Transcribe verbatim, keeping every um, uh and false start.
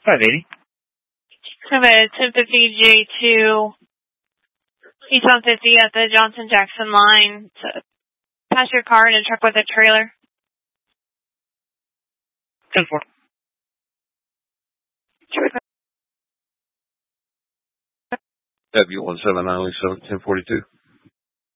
five eighty. Have a ten fifty J two East one fifty at the Johnson Jackson line to pass your car in a truck with a trailer. ten four. W one seven nine seven ten forty two.